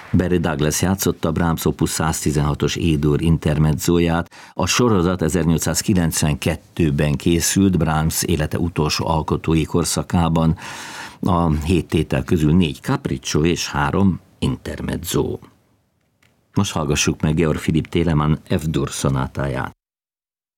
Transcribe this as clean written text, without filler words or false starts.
Barry Douglas játszotta Brahms opus 116-os E-dur intermezzóját. A sorozat 1892-ben készült, Brahms élete utolsó alkotói korszakában. A 7 tétel közül 4 capriccio és 3 intermezzo. Most hallgassuk meg Georg Philipp Telemann F-dur szonátáját.